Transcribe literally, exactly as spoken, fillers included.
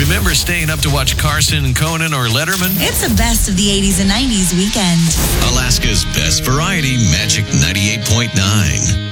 Remember staying up to watch Carson, Conan, or Letterman? It's the best of the eighties and nineties weekend. Alaska's best variety, Magic ninety-eight point nine.